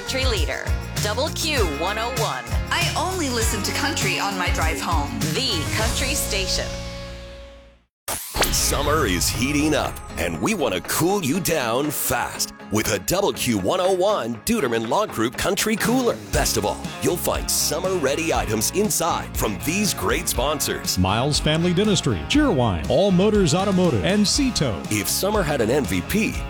country leader, Double Q 101. I only listen to country on my drive home. The country station. Summer is heating up, and we want to cool you down fast with a Double Q 101 Duderman Law Group Country Cooler. Best of all, you'll find summer-ready items inside from these great sponsors: Miles Family Dentistry, Cheerwine, All Motors Automotive, and Cito. If summer had an MVP,